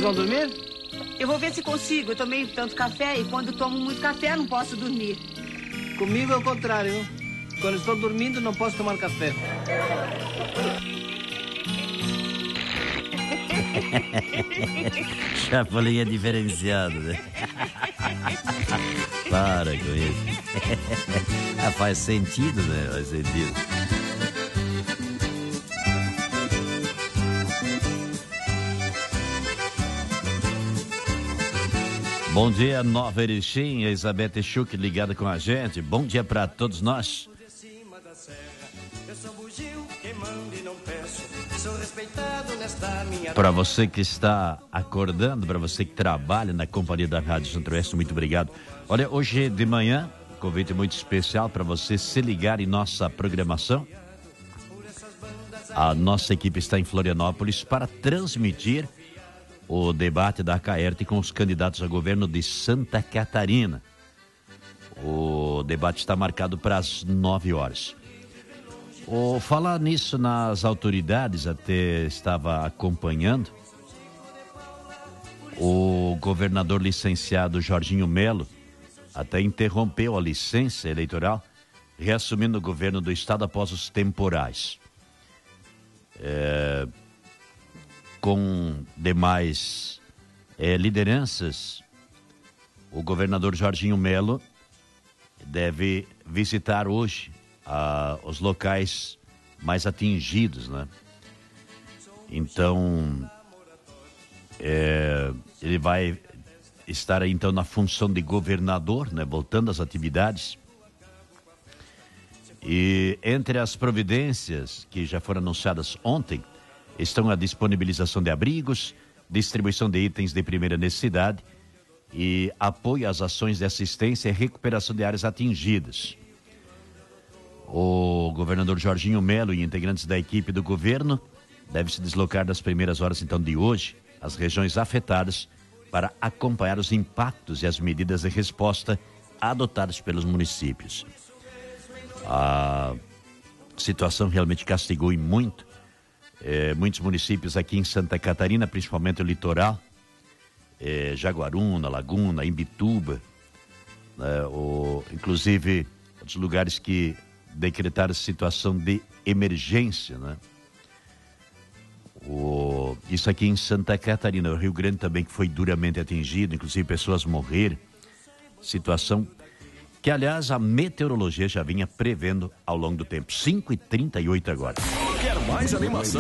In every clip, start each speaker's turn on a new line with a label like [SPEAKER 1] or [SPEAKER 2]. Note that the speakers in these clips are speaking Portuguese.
[SPEAKER 1] vão dormir?
[SPEAKER 2] Eu vou ver se consigo. Eu tomei tanto café e quando tomo muito café não posso dormir.
[SPEAKER 1] Comigo é o contrário. Quando estou dormindo não posso tomar café.
[SPEAKER 3] Chapolin é diferenciado, né? Para com isso. Faz sentido, né? Faz sentido. Bom dia, Nova Erechim, Elizabeth Schuch ligada com a gente. Bom dia para todos nós. Para você que está acordando, para você que trabalha na companhia da Rádio Centro-Oeste, muito obrigado. Olha, hoje de manhã, convite muito especial para você se ligar em nossa programação. A nossa equipe está em Florianópolis para transmitir o debate da Caerte com os candidatos a governo de Santa Catarina. O debate está marcado para as 9 horas. Falar nisso nas autoridades, até estava acompanhando. O governador licenciado Jorginho Melo até interrompeu a licença eleitoral, reassumindo o governo do estado após os temporais. Com demais lideranças, o governador Jorginho Melo deve visitar hoje os locais mais atingidos, né? Então, ele vai estar então na função de governador, né? Voltando às atividades. E entre as providências que já foram anunciadas ontem, estão a disponibilização de abrigos, distribuição de itens de primeira necessidade e apoio às ações de assistência e recuperação de áreas atingidas. O governador Jorginho Melo e integrantes da equipe do governo devem se deslocar das primeiras horas então de hoje às regiões afetadas para acompanhar os impactos e as medidas de resposta adotadas pelos municípios. A situação realmente castigou e muito muitos municípios aqui em Santa Catarina, principalmente o litoral, Jaguaruna, Laguna, Imbituba, inclusive outros lugares que decretaram situação de emergência, né? Isso aqui em Santa Catarina, o Rio Grande também que foi duramente atingido, inclusive pessoas morreram, situação que aliás a meteorologia já vinha prevendo ao longo do tempo. 5h38 agora.
[SPEAKER 4] Quer mais animação?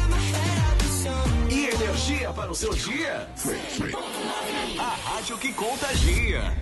[SPEAKER 4] E energia para o seu dia? A rádio que contagia.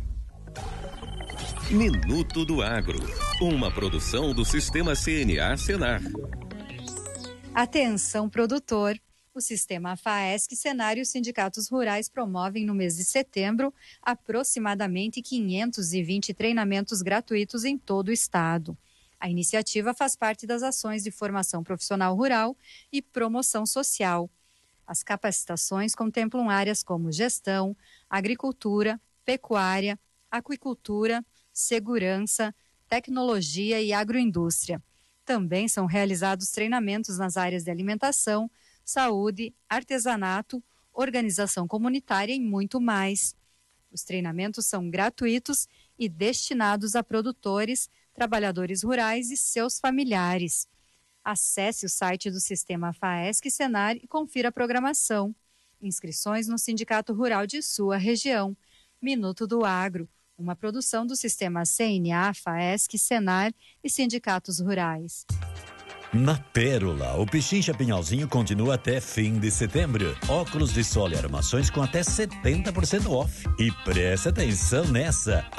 [SPEAKER 5] Minuto do Agro, uma produção do Sistema CNA Senar.
[SPEAKER 6] Atenção, produtor. O Sistema FAESC, Senar e os sindicatos rurais promovem no mês de setembro aproximadamente 520 treinamentos gratuitos em todo o estado. A iniciativa faz parte das ações de formação profissional rural e promoção social. As capacitações contemplam áreas como gestão, agricultura, pecuária, aquicultura, segurança, tecnologia e agroindústria. Também são realizados treinamentos nas áreas de alimentação, saúde, artesanato, organização comunitária e muito mais. Os treinamentos são gratuitos e destinados a produtores, trabalhadores rurais e seus familiares. Acesse o site do Sistema FAESC Senar e confira a programação. Inscrições no Sindicato Rural de sua região. Minuto do Agro, uma produção do Sistema CNA, FAESC, Senar e sindicatos rurais.
[SPEAKER 7] Na Pérola, o Pichincha Pinhalzinho continua até fim de setembro. Óculos de sol e armações com até 70% off. E preste atenção nessa.